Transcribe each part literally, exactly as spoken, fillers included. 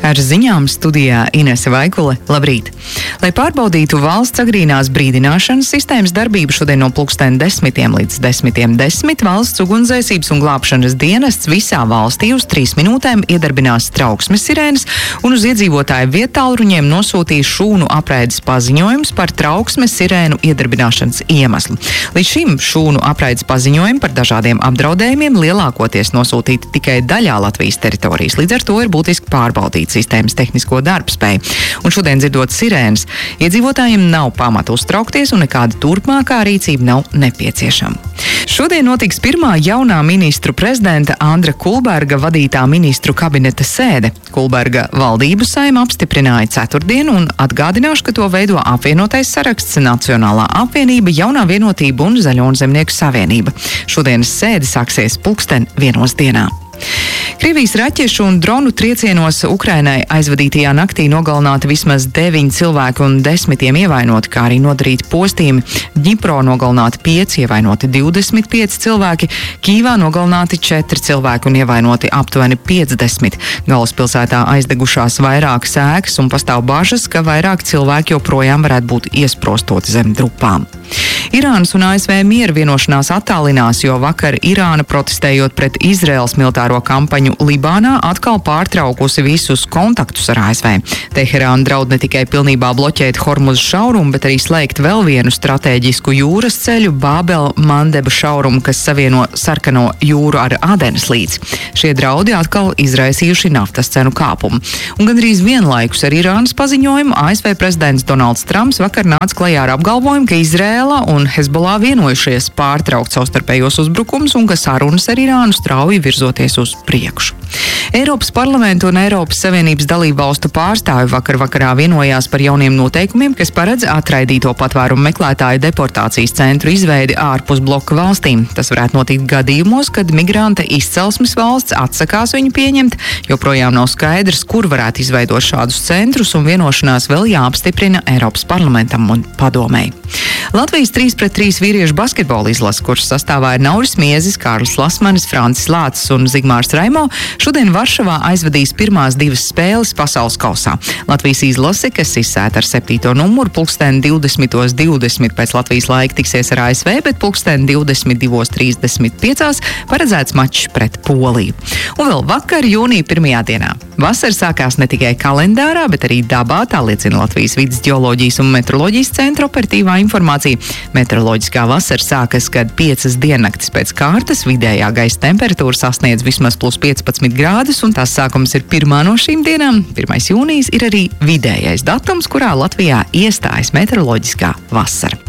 Ar ziņām studijā Inese Vaikule. Labrīt! Lai pārbaudītu valsts agrīnās brīdināšanas sistēmas darbību, šodien no pulksten desmitiem līdz desmitiem desmit valsts ugunsdzēsības un glābšanas dienests visā valstī uz trīs minūtēm iedarbinās trauksmes sirēnas un uz iedzīvotāju viettālruņiem nosūtīs šūnu apraides paziņojums par trauksmes sirēnu iedarbināšanas iemeslu. Līdz šim šūnu apraides paziņojumi par dažādiem apdraudējumiem lielākoties nosūtīti tikai daļā Latvijas teritorijas. Līdz ar to ir būtiski pārbaudīt sistēmas tehnisko darbspēju. Un šodien dzirdot sirēnas, iedzīvotājiem nav pamata uztraukties un nekāda turpmākā rīcība nav nepieciešama. Šodien notiks pirmā jaunā ministru prezidenta Andra Kulberga vadītā ministru kabineta sēde. Kulberga valdību Saeima apstiprināja ceturtdienu un atgādināšu, ka to veido apvienotais saraksts, Nacionālā apvienība, Jaunā vienotība un Zaļo un zemnieku savienība. Šodienas sēde sāksies pulksten vienos dienā. Krievijas raķešu un dronu triecienos Ukrainai aizvadītajā naktī nogalināti vismaz deviņi cilvēki un desmitiem ievainoti, kā arī nodarīti postījumi. Ģipro nogalināti pieci, ievainoti divdesmit pieci cilvēki, Kīvā nogalināti četri cilvēki un ievainoti aptuveni piecdesmit. Galvaspilsētā aizdegušās vairākas ēkas un pastāv bažas, ka vairāk cilvēki joprojām varētu būt iesprostoti zem drupām. Irānas un A S V miera vienošanās attālinās, jo vakar Irāna, protestējot pret Izraēlas militāro kampaņu Libānā, atkal pārtraukusi visus kontaktus ar A S V. Teherāna draud ne tikai pilnībā bloķēt Hormuz šaurumu, bet arī slēgt vēl vienu stratēģisku jūras ceļu Bābel-Mandeba šaurumu, kas savieno Sarkano jūru ar Adenas līci. Šie draudi atkal izraisījuši naftas cenu kāpumu. Un gandrīz vienlaikus ar Irānas paziņojumu A S V prezidents Donalds Trumps vakar nāca klajā ar apgalvojumu, ka Izraēla un Hezbollah vienojušies pārtraukt savstarpējos uzbrukumus un ka sarunas ar Irānu strauji virzoties uz priekšu. Eiropas parlamentu un Eiropas Savienības dalību valstu pārstāvi vakar vakarā vienojās par jauniem noteikumiem, kas paredz atraidīto patvērumu meklētāju deportācijas centru izveidi ārpus bloka valstīm. Tas varētu notikt gadījumos, kad migranta izcelsmes valsts atsakās viņu pieņemt, joprojām nav skaidrs, kur varētu izveidot šādus centrus, un vienošanās vēl jāapstiprina Eiropas parlamentam un padomei. Latvijas trīs pret trīs vīriešu basketbola izlase, kuras sastāvā ir Nauris Miezis, Kārlis Lasmanis, Francis Lācis un Zigmārs Raimo, šodien Varšavā aizvadīs pirmās divas spēles pasaules kausā. Latvijas izlase, kas izsēta ar septīto numuru, pulksten divdesmit divdesmit pēc Latvijas laika tiksies ar A S V, bet pulksten divdesmit divi trīsdesmit pieci paredzēts mačs pret Poliju. Un vēl vakar, jūnija pirmajā dienā. Vasara sākās ne tikai kalendārā, bet arī dabā, tā liecina Latvijas vides ģeoloģijas un meteoroloģijas centra operatīvā informācija. Meteoroloģiskā vasara sākas, kad piecas diennaktis pēc kārtas vidējā gaisa temperatūra sasniedz vismaz plus piecpadsmit grādus, un tās sākums ir pirmā no šīm dienām. pirmais jūnijas ir arī vidējais datums, kurā Latvijā iestājas meteoroloģiskā vasara.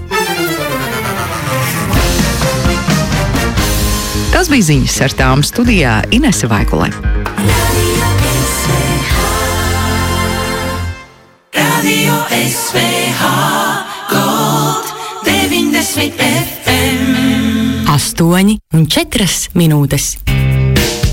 Tas bija ziņas, ar tām studijā Inese Vaikule. Radio S V H Gold deviņdesmit F M astoņi un četras minūtes.